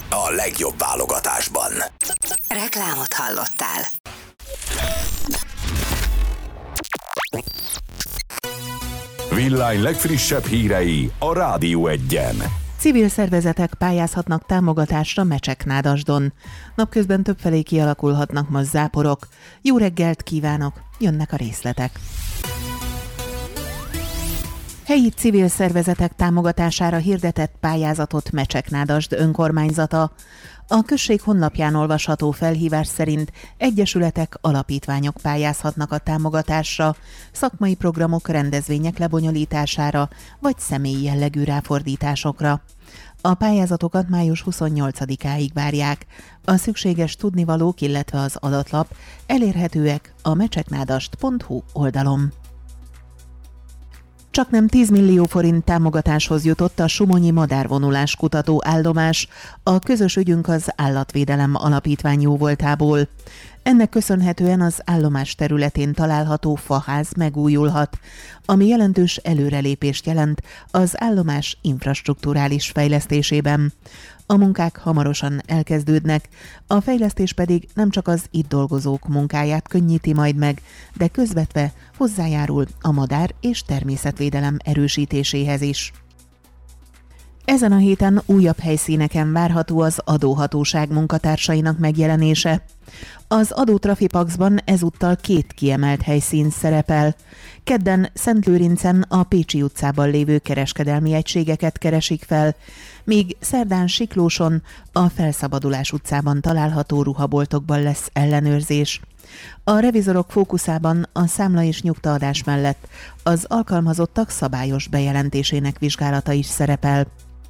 a legjobb válogatásban. Reklámot hallottál. Villány legfrissebb hírei a Rádió Egyen. Civil szervezetek pályázhatnak támogatásra Mecseknádasdon. Napközben többfelé kialakulhatnak ma záporok. Jó reggelt kívánok, jönnek a részletek. Helyi civil szervezetek támogatására hirdetett pályázatot Mecseknádasd önkormányzata. A község honlapján olvasható felhívás szerint egyesületek, alapítványok pályázhatnak a támogatásra, szakmai programok, rendezvények lebonyolítására vagy személyi jellegű ráfordításokra. A pályázatokat május 28-áig várják. A szükséges tudnivalók, illetve az adatlap elérhetőek a mecseknádast.hu oldalon. Csaknem 10 millió forint támogatáshoz jutott a Sumonyi Madárvonulás kutató állomás, a közös ügyünk az Állatvédelem Alapítvány jóvoltából. Ennek köszönhetően az állomás területén található faház megújulhat, ami jelentős előrelépést jelent az állomás infrastrukturális fejlesztésében. A munkák hamarosan elkezdődnek, a fejlesztés pedig nem csak az itt dolgozók munkáját könnyíti majd meg, de közvetve hozzájárul a madár- és természetvédelem erősítéséhez is. Ezen a héten újabb helyszíneken várható az adóhatóság munkatársainak megjelenése. Az adótrafipaxban ezúttal 2 kiemelt helyszín szerepel. Kedden Szentlőrincen a Pécsi utcában lévő kereskedelmi egységeket keresik fel, míg szerdán Siklóson a Felszabadulás utcában található ruhaboltokban lesz ellenőrzés. A revizorok fókuszában a számla és nyugtaadás mellett az alkalmazottak szabályos bejelentésének vizsgálata is szerepel.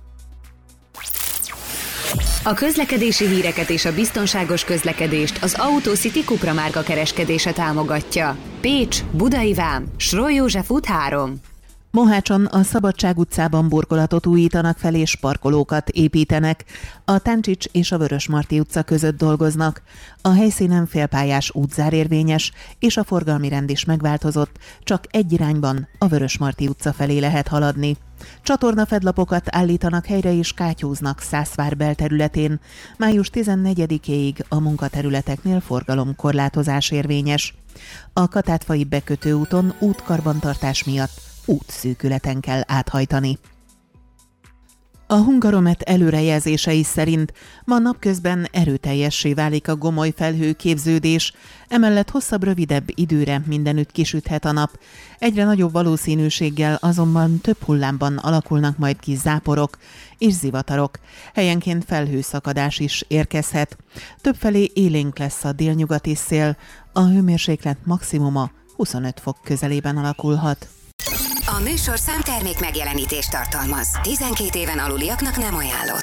A közlekedési híreket és a biztonságos közlekedést az Autocity Cupra márka kereskedése támogatja. Pécs, Budai Vám, Sroly József út 3. Mohácson a Szabadság utcában burkolatot újítanak fel és parkolókat építenek. A Táncsics és a Vörösmarty utca között dolgoznak. A helyszínen félpályás útzár érvényes, és a forgalmi rend is megváltozott, csak egy irányban, a Vörösmarty utca felé lehet haladni. Csatornafedlapokat állítanak helyre és kátyúznak Szászvár belterületén. Május 14-éig a munkaterületeknél forgalomkorlátozás érvényes. A Katátfai bekötőúton útkarbantartás miatt útszűkületen kell áthajtani. A Hungaromet előrejelzései szerint ma napközben erőteljessé válik a gomoly felhőképződés, emellett hosszabb, rövidebb időre mindenütt kisüthet a nap. Egyre nagyobb valószínűséggel azonban több hullámban alakulnak majd ki záporok és zivatarok. Helyenként felhőszakadás is érkezhet. Többfelé élénk lesz a délnyugati szél, a hőmérséklet maximuma 25 fok közelében alakulhat. A műsorszám termék megjelenítést tartalmaz. 12 éven aluliaknak nem ajánlott.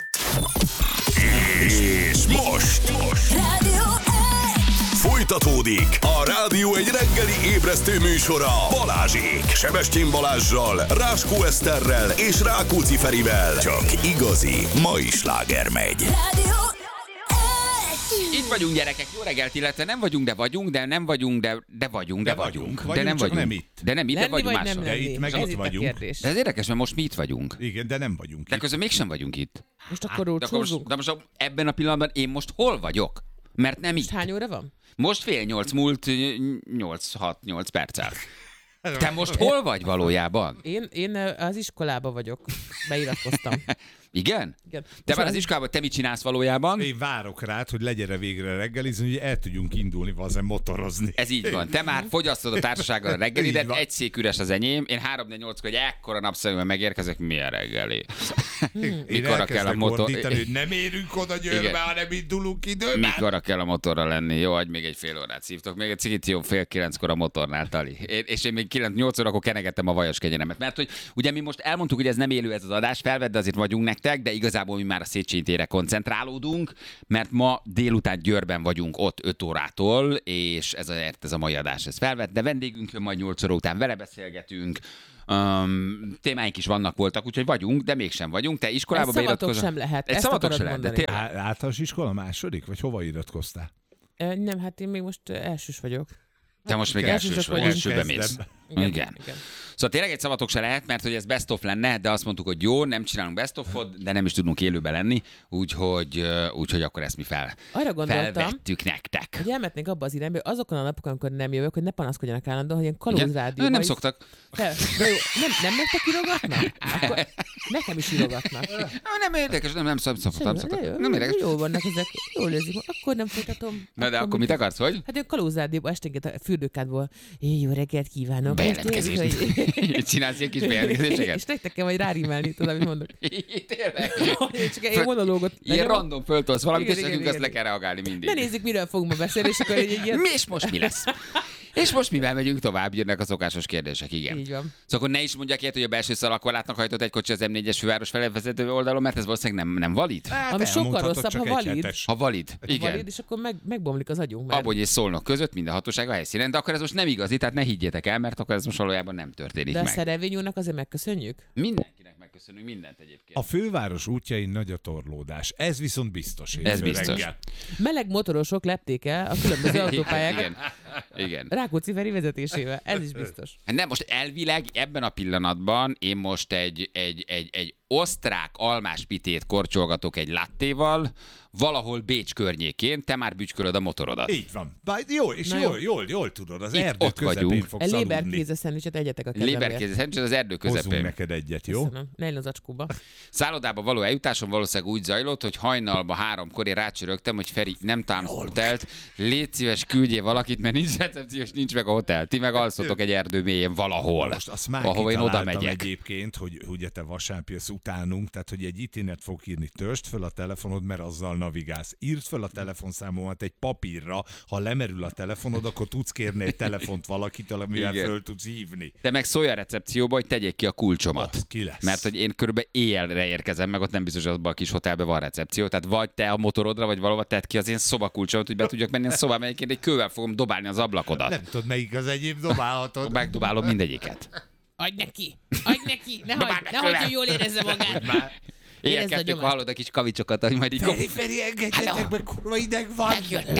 És most Rádió folytatódik a Rádió egy reggeli ébresztő műsora Balázsék, Sebestyén Balázssal, Ráskó Eszterrel és Rákóczi Ferivel. Csak igazi mai sláger megy. Rádió. Itt vagyunk, gyerekek, jó reggelt, illetve nem vagyunk, de vagyunk, de nem vagyunk, de vagyunk, de vagyunk. De nem csak vagyunk. nem itt. De nem itt, de vagyunk máshol. De itt meg ott vagyunk. De ez érdekes, mert most mi itt vagyunk. Igen, de nem vagyunk De itt. közben mégsem vagyunk itt. Most akkor úgy húzunk. De most ebben a pillanatban én most hol vagyok? Mert nem itt. Hány óra van? Most 7:30 múlt 8 perccel. Te most hol vagy valójában? Én az iskolába vagyok. Beiratkoztam. Igen? Igen. Te már az iskolában, te mit csinálsz valójában? Én várok rád, hogy legyere végre reggelizni, hogy el tudjunk indulni, vazen motorozni. Ez így van. Te már fogyasztod a társasággal a reggelidet, Így van. egy szék üres az enyém, én 3-4-8-kor egy ekkora napszeművel megérkezek, milyen reggeli. Én Mikorra kell a elkezdek motor... ordítani, hogy nem érünk oda Győrbe, Igen. hanem indulunk időben. Mikorra kell a motorra lenni? Jó, adj még egy fél órát szívtok. Még egy cigit jó, 8:30 a motornál, Tali. És én még 8 órakor kenegettem a vajas kenyeremet. Mert hogy ugye mi most elmondtuk, hogy ez nem élő ez az adás, felvedd, de azért vagyunk nektek, de igazából mi már a Széchenyi térre koncentrálódunk, mert ma délután Győrben vagyunk ott 5 órától, és ez a mai adás ez felvett, de vendégünk jön majd 8 óra után, vele beszélgetünk, témáink is voltak, úgyhogy vagyunk, de mégsem vagyunk. Te iskolába szavatok sem lehet. Egy Ezt szavatok akarod sem lehet. mondani. Általános iskola második? Vagy hova iratkoztál? Nem, hát én még most elsős vagyok. Te most még Elsősök elsős vagy, vagyunk. elsőbe mész. Kezdem. Igen. Szóval tényleg egy szavatok se lehet, mert hogy ez best of lenne, de azt mondtuk, hogy jó, nem csinálunk best of-ot, de nem is tudunk élőben lenni, úgyhogy akkor ezt mi Arra gondoltam, felvettük nektek. hogy elmetnénk abba az irányba, hogy azokon a napokon, amikor nem jövök, hogy ne panaszkodjanak állandóan, hogy ilyen kalózrádióban. Nem szoktak. De jó, nem nektek írogatnak? Akkor nekem is írogatnak. Nem érdekes, nem szoktak. Nem érdekes. Jó vannak ezek, jól érzik. Akkor nem folytatom. Na de akkor mit akarsz, hogy? Hát ilyen kalózrádióban esténként a fürdőkádból. Jó reggelt kívánok. Bejelentkezést. Csinálsz ilyen kis bejelentkezéseket? És nektek kell majd rárímelni, tudod, amit mondok. Tényleg? Csak egy monológot. Ilyen random föltolsz valamit, és Igen, nekünk azt igen. le kell reagálni mindig. Ne nézzük, miről fogunk ma beszélni, és akkor egy ilyen... És most mi lesz? És most mivel megyünk tovább, jönnek a szokásos kérdések, igen. Így van. Szóval akkor ne is mondják ilyet, hogy a belső szalagkorlátnak hajtott egy kocsi az M4-es főváros felé vezető oldalon, mert ez valószínűleg nem valid. Ami sokkal rosszabb, ha valid. Ha valid, igen. Valid, és akkor megbomlik az agyunk. Mert... Abony és Szolnok között minden hatóság a helyszínen, de akkor ez most nem igazi, tehát ne higgyétek el, mert akkor ez most valójában nem történik De a meg. Szerelvényúrnak azért megköszönjük? Mindenkinek megköszönünk mindent egyébként. A főváros útjain nagy a torlódás. Ez viszont biztos. Ez biztos. Reggel. Meleg motorosok lepték el a különböző autópályákat Igen. Igen. Rákóczi Feri vezetésével. Ez is biztos. Nem, most elvileg ebben a pillanatban én most egy osztrák almáspitét korcsolgatok egy lattéval, valahol Bécs környékén, te már bütykölöd a motorodat. Így van. Bár jó, és Na jól tudod, az Itt erdő ott közepén vagyunk. fogsz Egy aludni. léberkéze szendvicset egyetek a kedvemért. Léberkézes, szerencsés az erdő Hozzunk közepén. neked egyet, jó? Köszönöm. Ne illjen az acskóba. Szállodába való eljutásom valószínűleg úgy zajlott, hogy hajnalba 3-kor én rácsörögtem, hogy Feri, nem találsz hotelt, légy szíves, küldjél valakit, mert nincs recepciós, nincs meg a hotel. Ti meg alszotok egy erdő mélyén valahol, Most azt már ahova én oda kitaláltam megyek. egyébként, hogy ugye te vasárnap jössz utánunk, tehát hogy egy itinet fog írni, törst föl a telefonod, mert azzal navigálsz. Írd föl a telefonszámomat egy papírra, ha lemerül a telefonod, akkor tudsz kérni egy telefont valakitől, amivel Igen. föl tudsz hívni. Te meg szólj a recepcióba, hogy tegyék ki a kulcsomat. Az ki lesz. Mert hogy én körülbelül éjjelre érkezem, meg ott nem biztos, hogy abban a kis hotelben van recepció. Tehát vagy te a motorodra, vagy valahova tedd ki az én szobakulcsomat, hogy be tudjak menni a szobába, egyébként egy kővel fogom dobálni az ablakodat. Nem tudod, melyik az enyém, dobálhatod. Megdobálom mindegyiket. Adj neki! Ne Dobáld hagyd, hogy jól érezze magát. Érezd a Éjjel-kettők nyomást. hallod a kis kavicsokat, hogy majd így... Feri, engedjetek meg, kurva ideg van.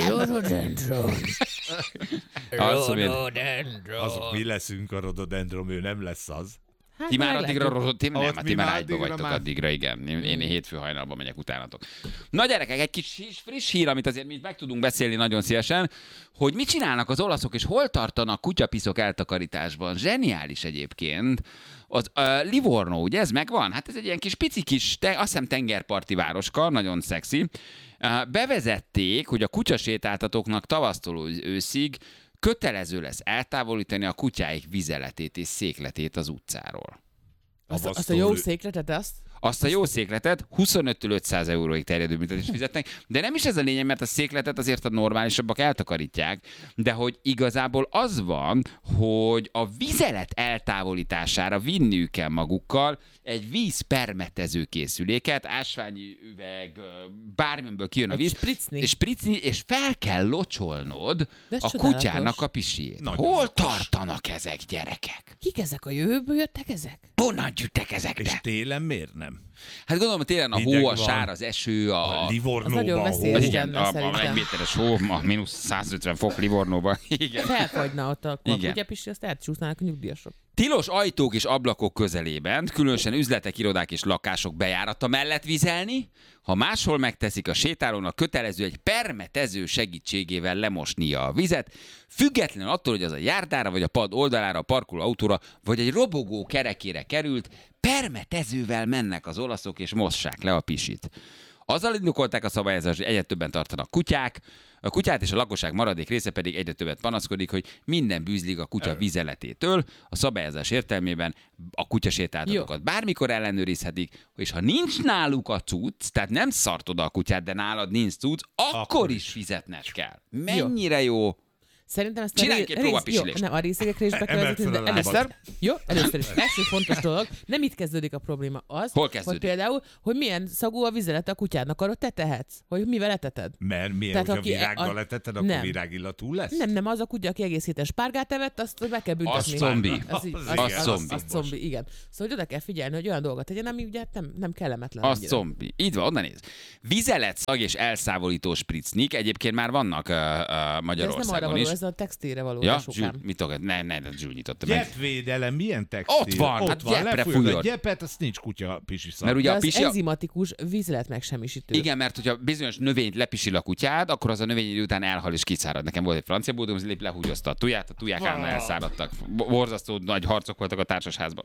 Alszom én. Azok mi leszünk a rododendrom, ő nem lesz az. Hát, Ti már meglátjuk. addigra rozott, nem, Ott hát mi ti már már ágyba addigra vagytok már. addigra, igen. Én hétfő hajnalban megyek utánatok. Na gyerekek, egy kis friss hír, amit azért mi meg tudunk beszélni nagyon szívesen, hogy mit csinálnak az olaszok, és hol tartanak kutyapiszok eltakarításban. Zseniális egyébként. Az Livorno, ugye ez megvan? Hát ez egy ilyen kis pici kis, azt hiszem tengerparti városka, nagyon szexi. Bevezették, hogy a kutyasétáltatóknak tavasztól őszig kötelező lesz eltávolítani a kutyáik vizeletét és székletét az utcáról. Azt a jó székletet, Azt a jó székletet 25-től 500 euróig terjedő büntetést fizetnek, de nem is ez a lényeg, mert a székletet azért a normálisabbak eltakarítják, de hogy igazából az van, hogy a vizelet eltávolítására vinniük kell magukkal egy vízpermetező készüléket, ásványi üveg, bármiből kijön a Egy víz, spricni. és spricni, és fel kell locsolnod De ez a csodálatos. kutyának a pisiét. Nagyon Hol okos. tartanak ezek, gyerekek? Kik ezek a jövőből jöttek ezek? Honnan jöttek ezek? És télen miért nem? Hát gondolom, hogy télen a Hideg hó, a van. sár, az eső, A Az nagyon Livornóban veszélyes. hó. igen, lenne, a szerintem. 1 méteres hó, a mínusz 150 fok Livornóban. Igen. Felfagyna ott a Igen. kutyapisi, azt elcsúsznának a nyugdíjasok. Tilos ajtók és ablakok közelében, különösen üzletek, irodák és lakások bejárata mellett vizelni, ha máshol megteszik, a sétálónak kötelező egy permetező segítségével lemosnia a vizet, függetlenül attól, hogy az a járdára vagy a pad oldalára, a parkoló autóra vagy egy robogó kerekére került, permetezővel mennek az olaszok és mossák le a pisit. Azzal indokolták a szabályozást, hogy egyre többen tartanak kutyák, a kutyát és a lakosság maradék része pedig egyre többet panaszkodik, hogy minden bűzlik a kutya vizeletétől. A szabályozás értelmében a kutyasétáltatókat bármikor ellenőrizhetik, és ha nincs náluk a cucc, tehát nem szart oda a kutyát, de nálad nincs cucc, akkor is fizetned kell. Mennyire jó. Szerintem ezt Csináljunk egy próbapisilést. nem, a részegekre is be kell Emeld vezetni, fel de a lábad. először, jó, először is. Első fontos dolog, nem itt kezdődik a probléma. Az, Hol kezdődik? hogy például, hogy milyen szagú a vizelet a kutyádnak, arra te tehetsz, hogy mivel eteted. Mert milyen, Tehát hogyha aki virággal a- leteted, akkor nem. virágillatú lesz? Nem, az a kutya, aki egész héten spárgát evett, azt be kell büntetni. Az zombi. Az, így- Az az, igen, az, zombi. az zombi, igen. Szóval hogy oda kell figyelni, hogy olyan dolgot tegyen, ami ugye nem kellemetlen. Az annyira. zombi. Így van, onnan néz. Vizelet, szag és elszávolító spritznik. Egyébként már vannak De ez nem arra Magyarországon való, is. ez ez a textilre való Ja, tesókám. mit tudod? Ne, Zsül nyitotta meg. Gyepvédelem, milyen textil? Ott van, hát gyepre lefújod fújod. a gyepet, azt nincs kutya pisi szak. Mert ugye De a az pisi... enzimatikus vízlet megsemmisítő. Igen, mert hogyha bizonyos növényt lepisil a kutyád, akkor az a növény idő után elhal és kiszárad. Nekem volt egy francia bulldog, az lehúgyozta a tuját, a tuják állandóan elszáradtak. Borzasztó nagy harcok voltak a társasházban.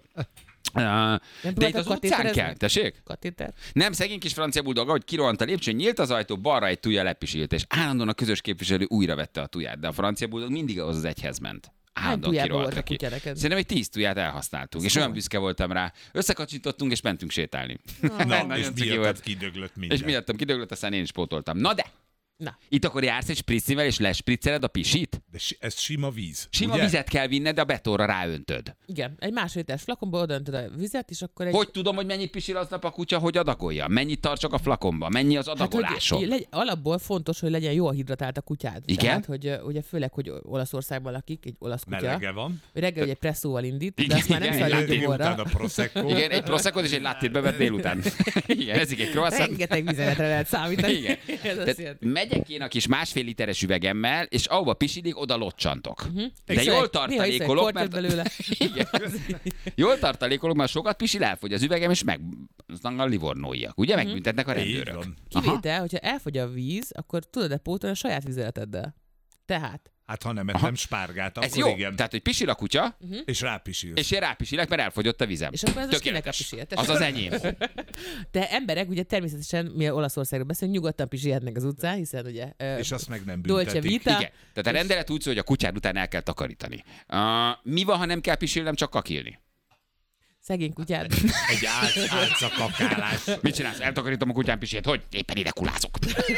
De itt az utcán kell, tessék? Katéter? Nem, szegény kis francia bulldog, ahogy kirohant a lépcsőn, nyílt az ajtó, balra egy tuja lepisilt, és állandóan a közös képviselő újra vette a tuját, de a francia bulldog mindig ahhoz az egyhez ment. Állandóan tujában kirohant volt a neki. kutya neked? Szerintem egy 10 tuját elhasználtunk, és olyan büszke voltam rá. Összekacsintottunk, és mentünk sétálni. Na, Nagyon és ciki miattad volt. kidöglött minden. És miattam kidöglött, aztán én is pótoltam. Na de! Na. Itt akkor jársz egy spriccivel, és lespricceled a pisit? De ez sima víz. Sima ugye? vizet kell vinned, de a betonra ráöntöd. Igen, egy másfél literes flakonba odaöntöd a vizet, és akkor egy... Hogy tudom, hogy mennyit pisil aznap a kutya, hogy adagolja? Mennyit tartsak a flakonba? Mennyi az adagolásom? hogy alapból fontos, hogy legyen jól hidratált a kutyád. Igen? Tehát, hogy ugye főleg, hogy Olaszországban lakik, egy olasz kutya. Melege van. Reggel egy presszóval indít, de Igen, azt már nem igen, szabad igen, gyomorra. Utána prosecco. Igen, egy proszekkot és egy lattét bevet délután. Igen, ezik egy croissant. Rengeteg vizeletre lehet számítani. Igen. Ez azt Tehát jelenti. megyek én a kis 1,5 literes üvegemmel, és ahova pisidik, oda locsantok. De Iszol jól egy- néha iszol egy tartalékolok, kortyot mert... belőle. Igen. Jól tartalékolok, mert sokat pisil, elfogy az üvegem, és meg aztán a livornóiak. Ugye megbüntetnek a Így rendőrök. van. Kivétel, hogyha elfogy a víz, akkor tudod-e pótolni a saját vizeleteddel. Tehát. Hát ha nem ettem spárgát, Ez akkor jó. igen. Tehát, hogy pisil a kutya, És rápisilsz. és én rápisilek, mert elfogyott a vizem. És akkor ez most kinek a Tökéletes. pisilje? Az az enyém. De emberek ugye természetesen, mi Olaszországról beszélünk, nyugodtan pisilhetnek az utcán, hiszen ugye És azt meg nem Dolce büntetik. Vita. Igen. Tehát a rendelet úgy szól, hogy a kutyád után el kell takarítani. Mi van, ha nem kell pisilnem, csak kakilni? szegény kutyád. Egy álcakakálás. Mit csinálsz? Eltakarítom a kutyám pisét, hogy éppen ide kulázok.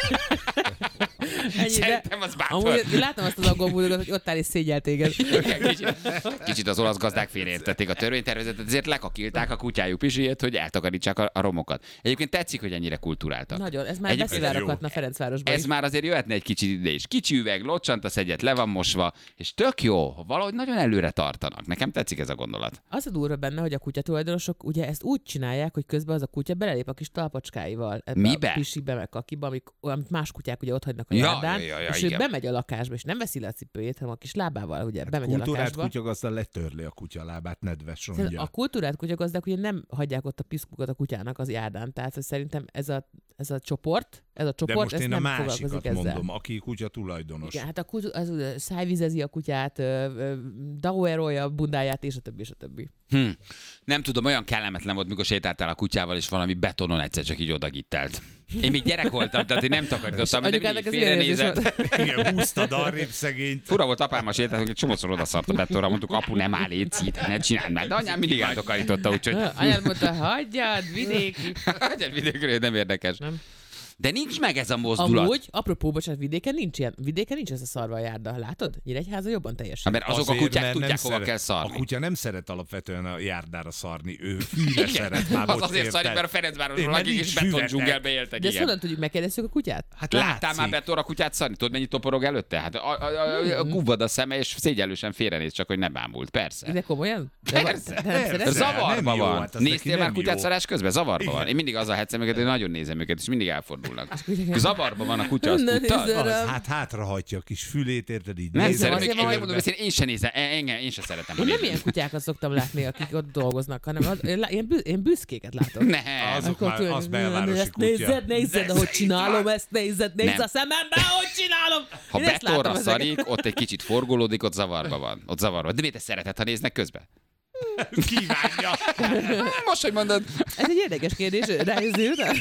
Ennyi, Szerintem az bátor. amúgy én látom azt az aggóbúdogot, hogy ott áll és szégyel téged. Kicsit az olasz gazdák félreértették a törvénytervezetet, ezért lekakilták a kutyájuk pisijét, hogy eltakarítsák a romokat. Egyébként tetszik, hogy ennyire kulturáltak. Nagyon, ez már Egyébként beszivároghatna Ferencvárosban Ez is. már azért jöhetne egy kicsit ide is. Kicsi üveg, locsantasz egyet, le van mosva, és tök jó, valahogy nagyon előre tartanak. Nekem tetszik ez a gondolat. Az a durva benne, hogy a kutyatulajdonosok ugye ezt úgy csinálják, hogy közben az a kutya belelép a kis talpacskáival. Ebbe Mibe? A pisibe, meg kakiba, amit más kutyák ugye ott hagynak a Ja, járdán, ja, és ő igen. bemegy a lakásba, és nem veszi le a cipőjét, hanem a kis lábával ugye bemegy a Kultúrált lakásba. kutyagazda letörli a kutyalábát, nedves Szerintem rongyal. a kultúrát kutyagazdák ugye nem hagyják ott a piszkukat a kutyának az járdán, tehát hogy szerintem ez a csoport, De most ez én a nem másikat foglalkozik ezzel. mondom, aki kutya tulajdonos. Igen, hát a szájvizezi a kutyát, dauerolja a bundáját, és a többi, és a többi. Nem tudom, olyan kellemetlen volt, mikor sétáltál a kutyával, és valami betonon egyszer csak így odagittelt. Én még gyerek voltam, tehát én nem takarítottam, de Anyukának mindig ez ilyen érzés félrenézett. Igen, húztad arrébb szegényt. Fura volt, apám a sétált, hogy csomószor odaszart a betonra, mondtuk, apu, nem áll, légy szít, ne csináld már. De anyám mindig eltakarította, úgyhogy... Anyád mondta, hagyjad, vidéki. Hagyjad vidékről, nem érdekes. Nem. De nincs meg ez a mozdulat. Amúgy, apropó, bocsánat, vidéken nincs ilyen. Vidéken nincs ez a szarva a járda. Látod? Nyíregyháza jobban teljesít. Mert azok a Azért, kutyák mert nem tudják, hova szeret- kell szarni. A kutya nem szeret alapvetően a járdára szarni, ő fűre szeret. Már Az bocs, azért szarni, érted? mert a Ferencvárosról, Mert akik nincs is beton füvetek. dzsungelbe éltek, De ezt igen. honnan tudjuk, megkérdezzük a kutyát? Hát Láttál látszik. már betonra kutyát szarni? Tudod, mennyi toporog előtte? Hát a gubvad a szeme, és szégyellősen félrenéz, csak hogy nem bámult. Persze. De komolyan? De Persze. nem szeret? Zavarba nem jó, van. hát az neki Néztél már nem kutyát jó. szarás közben? Zavarba Igen. van. Én mindig azzal hetszem őket, hogy nagyon nézem őket, és mindig elfordulnak. Zavarba van a kutya, azt Ne tudtad? nézzel. Az, hát hátrahagyja a kis fülét, érted így. Nem nézem, szeretem, azért én van, megmondom, hogy én sem nézem, én sem szeretem. Én nem ilyen kutyákat szoktam látni, akik ott dolgoznak, hanem én büszkéket látok. Nem. Azok Akkor már, tudod, az belvárosi ezt kutya. nézed, ahogy csinálom, ezt nézd Nem. a szemembe, ahogy csinálom. Ha Én ezt látom betonra ezeket. szarik, ott egy kicsit forgolódik, ott zavarba van. Ott zavarba. De miért te szereted, ha néznek közben? Kívánja. Most, hogy mondod. Ez egy érdekes kérdés, rájözzél után?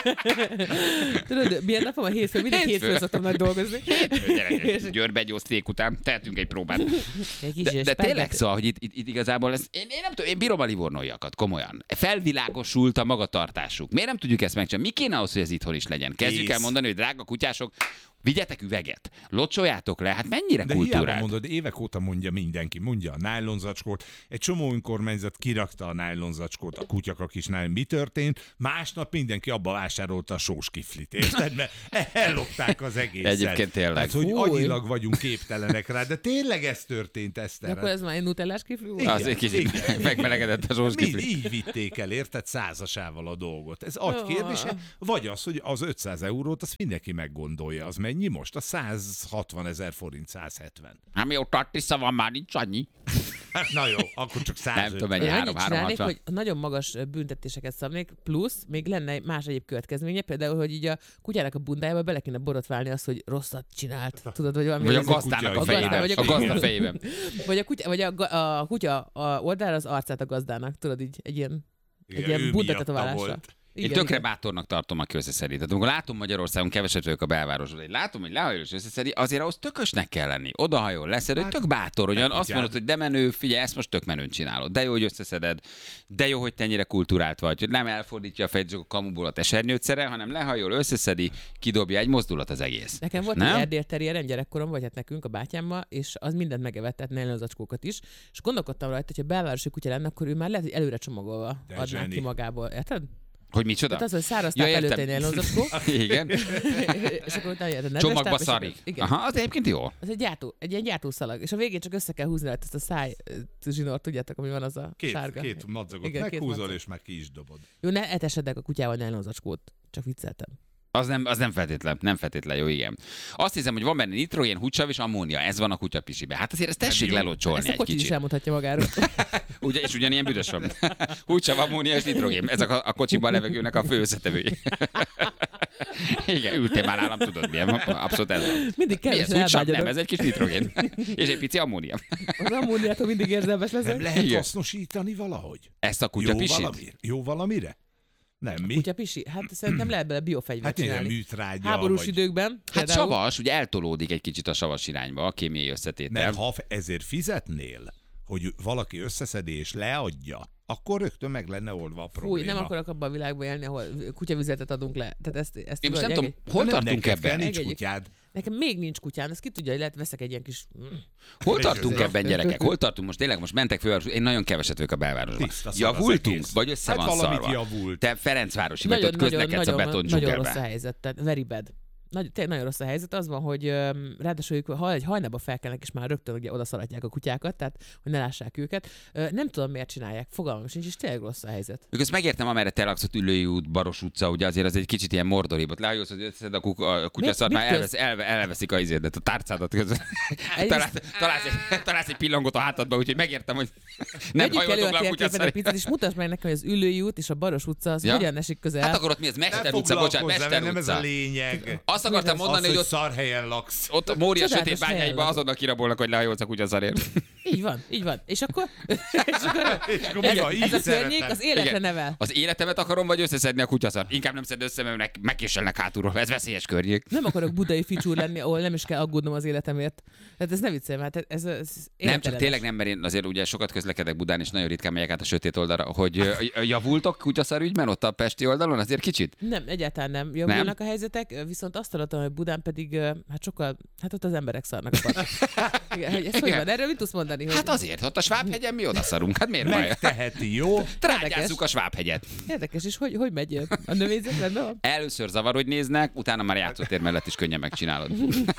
Tudod, milyen napom a hétfő? Mindig hétfőn szoktam nagy dolgozni. Gyere, Győrbe egy jó szték után tehetünk egy próbát. Egy kis De spagetti. tényleg szóval, hogy itt igazából ez, én nem tudom, én bírom a livornóiakat, komolyan. Felvilágosult a magatartásuk. Miért nem tudjuk ezt megcsinálni? Mi kéne ahhoz, hogy ez itthon is legyen? Kezdjük Kész. el mondani, hogy drága kutyások, vigyetek üveget, locsoljátok le, hát mennyire De hiába kultúrált. mondod, évek óta mondja mindenki, mondja a nájlonzacskót. Egy csomó önkormányzat kirakta a nájlonzacskót, a kutyak kis nájlon. Mi történt? Másnap mindenki abba vásárolta a sós kiflit, érted? Mert ellopták az egészet. Egyébként tényleg. Hát, hogy Fúj. agyilag vagyunk képtelenek rá, de tényleg ez történt, De Eszter. akkor ez már egy nutellás kifli volt? Igen. Az egy kicsit megmelegedett a sós Mind kifli. így vitték el, érted? Százasával a dolgot. Ez agykérdése, vagy az, hogy az 500 eurót azt mindenki meggondolja. Az mennyi? mennyi most? A 160 000 forint, 170. Hát mióta Tisza van, már nincs annyi. Na jó, akkor csak 150. Nem tudom, mennyi, Annyit csinálnék, 360. hogy nagyon magas büntetéseket szabnék, plusz még lenne más egyéb következménye, például, hogy így a kutyának a bundájába bele kéne borotválni azt, hogy rosszat csinált. Tudod, hogy valami... Vagy a ez- gazdának a kutya, fejében. vagy A gazda fejében. Vagy a kutya a oldalra az arcát a gazdának, tudod, így egy ilyen Igen, ő bundatetoválásra. miatta volt. Én tökre bátornak tartom, aki összeszedi. Tehát amikor látom Magyarországon, keveset vagyok a belvárosban, én látom, hogy lehajol és összeszedi, azért ahhoz tökösnek kell lenni. Odahajol, leszed, hogy tök bátor, hogy azt mondod, hogy de menő, figyelj, ezt most tök menőn csinálod. De jó, hogy összeszeded, de jó, hogy te ennyire kulturált vagy, hogy nem elfordítja a fejt, csak a kamuból a tesernyőtszere, hanem lehajol, összeszedi, kidobja egy mozdulat az egész. Nekem volt Nem? egy Erdély terrierem gyerekkorom, vagy hát nekünk a bátyámmal, és az mindent megevett, tehát nejlonzacskókat is, és gondolkodtam rajta, hogy ha belvárosi kutya lenne, akkor ő már lehet, hogy előre csomagolva De adná zseni. ki magából. Érted? Hogy micsoda? Tehát az, hogy száraztáp előtt egy nejlonzacskó, Igen. és akkor utána jött a nedves Csomagba táp, és szarik. akkor- Igen. Aha, az egyébként jó. Az egy ilyen gyártószalag, és a végén csak össze kell húzni rajta ezt a száj zsinort, tudjátok, ami van az a sárga. Két madzagot Igen, két meghúzol, madzag. és már ki is dobod. Jó, ne etesedek a kutyával nejlonzacskót, csak vicceltem. Az nem feltétlen jó, igen. Azt hiszem, hogy van benne nitrogén, húcsav és ammónia. Ez van a kutyapisibe. Hát azért ezt tessék jó. lelocsolni Ezt a egy kocsi is kicsit. elmondhatja magáról. Ugye, és ugyanilyen büdös van. Húcsav, ammónia és nitrogén. Ezek a kocsiban levegőnek a fő összetevői. Igen, ültél már nálam, tudod milyen. Abszolút ez van. Mindig Mi ez? kevesen Húcsav? Nem, elvágyadok. ez egy kis nitrogén. És egy pici ammónia. Az ammóniától mindig érzelmes Nem leszek. lehet Igen. hasznosítani valahogy? Ezt a kutyapisit? Jó valamire? Nem, mi? Kutyapisi? Hát szerintem lehet bele biofegyvert Hát ilyen csinálni. műtrágya, Háborús vagy... időkben Hát például. savas, ugye eltolódik egy kicsit a savas irányba, a kémiai összetétel. Mert ha ezért fizetnél, hogy valaki összeszedi és leadja, akkor rögtön meg lenne oldva a probléma. Fúj, nem akarok abban a világban élni, ahol kutyavüzetet adunk le. Tehát ezt Én most nem tudod, tudom, hol Nem, tartunk neked kell, ebben? nincs Engedjük. kutyád. Nekem még nincs kutyám, ezt ki tudja, hogy lehet veszek egy ilyen kis... Hol tartunk ebben, gyerekek? Hol tartunk? Most tényleg most mentek fővárosba. Én nagyon keveset vagyok a belvárosban. Tiszta szar az Javultunk? egész. Vagy össze Hát van valamit szarva? javult. Te Ferencvárosi vagy, ott közlekedsz a nagyon rossz a betondzsungelben. helyzet, tehát very bad. Tényleg nagyon rossz a helyzet. Az van, hogy ráadásul ők, ha egy hajnalba felkelnek, és már rögtön ugye odaszaladják a kutyákat, tehát hogy ne lássák őket. Nem tudom, miért csinálják. Fogalmam sincs, és tényleg rossz a helyzet. Ők ezt megértem, amerre te laksz, ott Üllői út, Baros utca, ugye azért az egy kicsit ilyen mordoribb. Ott lehajolsz, hogy összeszed a kutyaszart, mit már köz? elveszik a izédet, a tárcádat közben. Találsz egy pillangot a hátadba, úgyhogy megértem, hogy nem Vegyük elő hajoltok a le a térképen egy kutyaszart. picit, és mutasd meg nekem, hogy az Üllői út és a Baros utca az Ja? hogyan esik közel. Hát akkor ott mi ez? Ne Mester utca, bocsánat, foglalkozz Mester vele, nem ez a utca. lényeg. Azt akartam mondani, Az, hogy hogy ott szar helyen laksz. Ott a Mória Csodálatos sötét bányáiban helyen azonnal kirabolnak, hogy lehajolsz a kutyaszarért. Így van, így van. És akkor És akkor mi van? Így ez a környék szeretem. az életre Igen. nevel. Az életemet akarom, vagy összeszedni a kutyaszart? Inkább nem szed össze, mert megkéselnek hátulról. Ez veszélyes környék. Nem akarok budai ficsúr lenni, ahol nem is kell aggódnom az életemért. Tehát ez ne viccelj, mert ez Nem, csak élettelenes. tényleg nem, mert én azért ugye sokat közlekedek Budán, és nagyon ritkán megyek át a sötét oldalra, hogy javultok kutyaszar ügyben ott a pesti oldalon, azért kicsit? Nem, egyáltalán nem javulnak a helyzetek, viszont azt hallottam, hogy Budán pedig hát sokkal, hát ott az emberek szarnak a parton. Igen, hogy ez hogy van? Erről mit tudsz mondani? Hogy Hát azért, ott a Svábhegyen mi odaszarunk, hát miért baj? Megteheti, jó? Trágyázzuk a Svábhegyet. Érdekes, és hogy megy a növényzet? Rendben van? Először zavar, hogy néznek, utána már játszótér mellett is könnyen megcsinálod.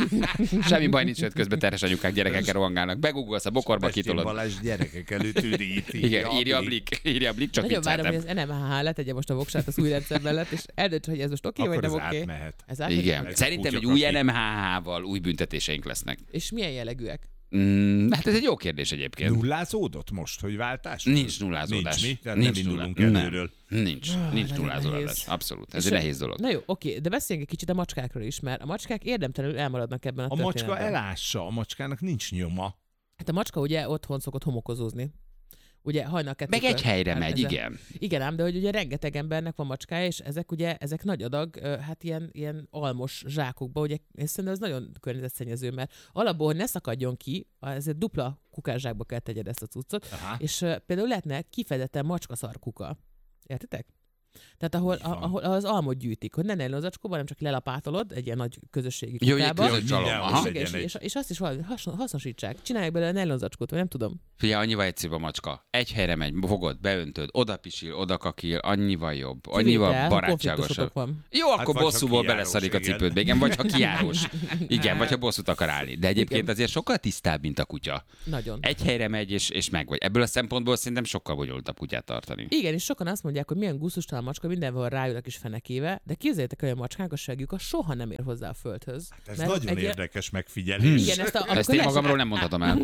Semmi baj nincs, hogy közben terhes anyukák gyerekekkel rohangálnak. Begugolsz a bokorba, Pestén kitolod. Balázs gyerekek előtt üríti. Igen, írja a blik, csak Nagyon várom, hogy vicceltem. az NMHH letegye most a voksát az új rendszer mellett, és eldönts, hogy ez most oké, vagy Akkor nem ez oké. átmehet. Ez átmehet? Igen, Ezek szerintem egy kutyok, új akik- NMHH-val új büntetéseink lesznek. És milyen jellegűek? Hát ez egy jó kérdés egyébként. Nullázódott most, hogy váltás? Nincs nullázódás. Nincs mi? Tehát Nincs nem indulunk nulla- előről. Nincs nagyon nullázódás. nehéz. Abszolút. Ez És egy a- nehéz dolog. Na jó, oké, de beszéljünk egy kicsit a macskákról is, mert a macskák érdemtelenül elmaradnak ebben a A macska történetben. elássa, a macskának nincs nyoma. Hát a macska ugye otthon szokott homokozózni. Ugye hajnal kettőkor. Meg egy helyre Hát megy, igen. Igen ám, de hogy ugye rengeteg embernek van macskája, és ezek nagy adag, hát ilyen almos zsákokba, ugye, és szerintem ez nagyon környezetszennyező, mert alapból, hogy ne szakadjon ki, ezért dupla kukászsákba kell tegyed ezt a cuccot, Aha. és például lehetne kifejezetten macskaszar kuka. Értitek? Tehát ahol az almot gyűjtik, hogy ne nejlonzacskóban, hanem csak lelapátolod egy ilyen nagy közösségi Jó, egy kukába. közös csalom. mindenhol Aha. legyen És azt is valami hasznosítsák. Csinálják belőle nejlonzacskót, vagy nem tudom. Figyelj, annyival egyszerűbb a macska. Egy helyre megy, fogod, beöntöd, oda pisil, oda kakil, annyival jobb, annyival Kivétel, ha barátságosabb. konfliktusotok van. Jó, akkor vagy ha bosszúból kijárós, beleszarik a igen. cipődbe, igen, vagy ha kijárós. Igen, vagy ha bosszút akar állni. De egyébként Igen. azért sokkal tisztább, mint a kutya. Nagyon. Egy helyre megy, és megvagy. Ebből a szempontból szerintem sokkal bonyolultabb kutyát tartani. Igen, és sokan azt mondják, hogy milyen gusztustalan a macska, mindenhol ráül a kis fenekéve, de képzeljétek, hogy a macskánk a segjuka soha nem ér hozzá a földhöz. Hát ez nagyon érdekes megfigyelés. Igen, ezt én magamról nem mondhatom el.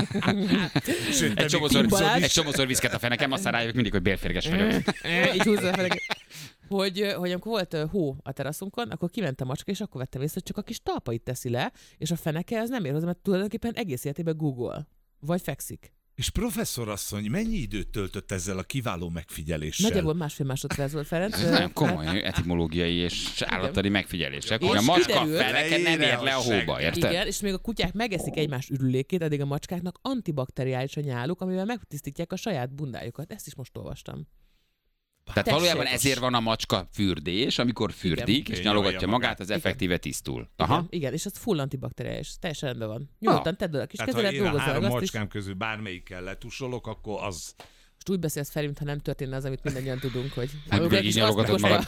Egy csomószor viszket a fenekem, aztán rájövök mindig, hogy bélférges vagyok. Így húzza a fenekem. Hogy amikor volt hó a teraszunkon, akkor kiment a macska, és akkor vettem észre, hogy csak a kis talpait teszi le, és a feneke az nem ér hozzá, mert tulajdonképpen egész életében Google. Vagy fekszik. És professzorasszony, mennyi időt töltött ezzel a kiváló megfigyeléssel? Nagyjából 1,5 másodperc volt, Ferenc. Ez nagyon komoly etimológiai és állattani megfigyelések, hogy a macska feneke nem ér le a hóba, érted? Igen, és még a kutyák megeszik egymás ürülékét, addig a macskáknak antibakteriális a nyáluk, amivel megtisztítják a saját bundájukat. Ezt is most olvastam. Tehát valójában ezért van a macska fürdés, amikor fürdik, és nyalogatja magát, az effektíve tisztul. Aha. Igen, és az full antibakteriális, teljesen rendben van. Nyugodtan tedd oda a kis kezelet, dolgozol. Tehát ha én a 3 macskám macskám közül bármelyikkel letusolok, akkor az... Most úgy beszélsz fel, mintha nem történne az, amit mindannyian tudunk, hogy... Hát végig nyalogatod magad.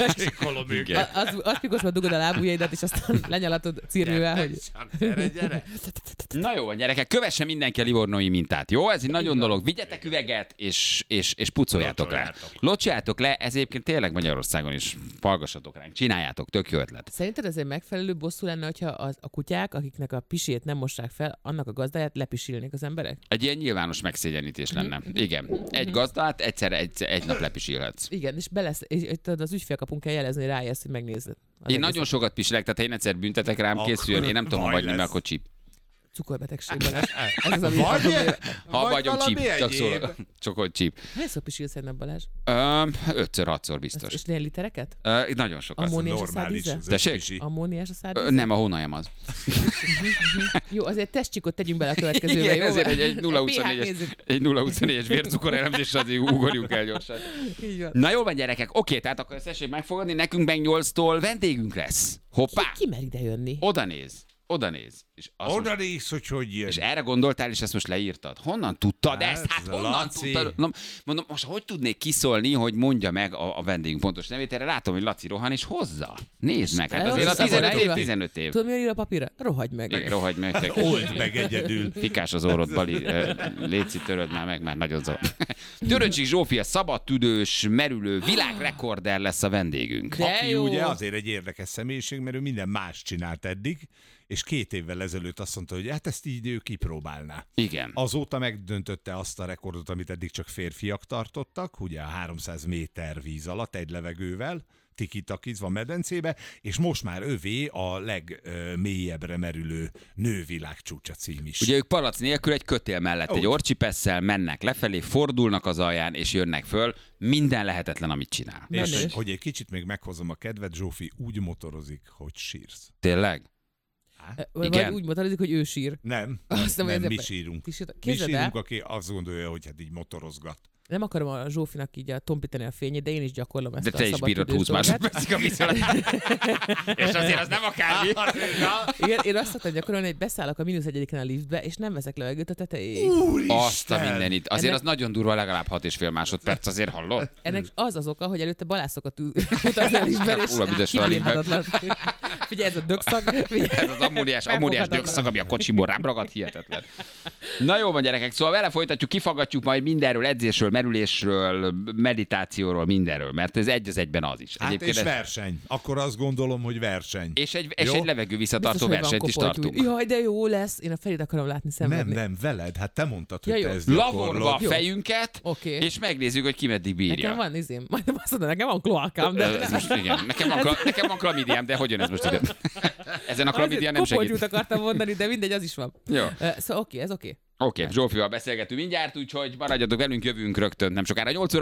Azt pikosba dugod a lábujjaidat, és aztán lenyalatod cirművel, hogy... Gyere. Na jó, gyerekek, kövesse mindenki a livornói mintát, jó? Ez egy nagyon dolog. Vigyetek üveget, és pucoljátok le. Locsoljátok le, ez egyébként tényleg Magyarországon is. Hallgassatok ránk, csináljátok, tök jó ötlet. Szerinted ez egy megfelelő bosszú lenne, hogyha a kutyák, akiknek a pisét nem mossák fel, annak a gazdáját lepisilnék az emberek? Egy ilyen nyilvános megszégyenítés lenne. Igen. Egy gazdát egyszerre egy nap lepisilhetsz. Igen, és az ügyfélkapunk kell jelezni, hogy rájössz, hogy megnézed. Én nagyon sokat pisilek, tehát ha én egyszer büntetek rám, készüljön, én nem tudom hagyni, mert akkor csíp. Cukorbetegségben. Ez az, ami ha vagyom csíp, csak hogy csíp. Hányszor pisilsz egy nap, Balázs? 5-6-szor biztos. És ilyen litereket? Nagyon sokat. Ammóniás a szádíze? Tessék? Ammóniás a szádíze? Nem, a hónajem az. Jó, azért testcsikot tegyünk bele a következőbe. Igen, jó? Ezért egy 0-24-es vércukor elemzés, azért ugorjunk el gyorsan. Na jól van, gyerekek, oké, tehát akkor ezt tessék megfogadni, nekünk meg 8-tól vendégünk lesz. Hoppá! Ki mer ide jönni? Oda néz. Oda néz, hogy jön. És erre gondoltál, és ezt most leírtad. Honnan tudtad ezt? Hát honnan Laci. tudtad? Mondom, most hogy tudnék kiszólni, hogy mondja meg a vendégünk pontos nevét? Erre látom, hogy Laci rohan, és hozza. Nézd meg, hát azért a 15 év. Tudod, mi ír a papírra? Rohagy meg. Igen, rohagy meg. Old meg egyedül. Fikás az orrod, Bali. Léci, töröd már meg, már nagyon zavar. Töröncsik Zsófia, szabadtüdős, merülő, világrekorder lesz a vendégünk. Aki ugye azért egy érdekes személyiség, mert ő minden más csinált eddig, és 2 évvel ezelőtt azt mondta, hogy hát ezt így ő kipróbálná. Igen. Azóta megdöntötte azt a rekordot, amit eddig csak férfiak tartottak, ugye a 300 méter víz alatt egy levegővel, tikitakizva medencébe, és most már övé a legmélyebbre merülő nővilágcsúcsa cím is. Ugye ők palac nélkül egy kötél mellett egy orcsipesszel mennek lefelé, fordulnak az alján, és jönnek föl. Minden lehetetlen, amit csinál. És hogy egy kicsit még meghozom a kedvet, Zsófi úgy motorozik, hogy sírsz. Tényleg? Vagy úgy motorozik, hogy ő sír. Nem, mi sírunk. Mi sírunk, aki azt gondolja, hogy hát így motorozgat. Nem akarom a Zsófinak így tompítani a fényét, de én is gyakorlom ezt de a te is bírod 20 másodpercig a viszonyat. És azért az nem akármi. Igen, én azt szoktam gyakorolni, hogy beszállok a -1-en a liftbe, és nem veszek levegőt a tetejéig. Azt a mindenit. Azért az nagyon durva, legalább 6,5 másodperc, azért hallod? Ennek az oka, hogy előtte balászokat utazni a liftben, és kibírhatatlan. Figyelj, ez a dögszag. Ez az ammóniás dögszag, ami a kocsiból rám ragad, hihetetlen. Na jó van, gyerekek, szóval vele folytatjuk, kifaggatjuk majd mindenről, edzésről, merülésről, meditációról, mindenről, mert ez egy az egyben az is. Hát és verseny. Akkor azt gondolom, hogy verseny. És egy levegő visszatartó versenyt is tartunk. Jaj, de jó lesz. Én a felét akarom látni szenvedni. Nem, veled. Hát te mondtad, hogy te ezt lavorva a fejünket, és megnézzük, hogy ki meddig bírja. Nekem van majdnem azt mondom, nekem van kloakám, de... Igen, nekem van klamidiám, de hogy jön ez most ide? Ezen a klamidián nem segít. Kopoltyút akartam mondani, de mindegy, az is van. Jó. Szóval ez oké. Oké, Zsófival beszélgetünk mindjárt, úgyhogy maradjatok velünk, jövünk rögtön nem sokára 8 óra.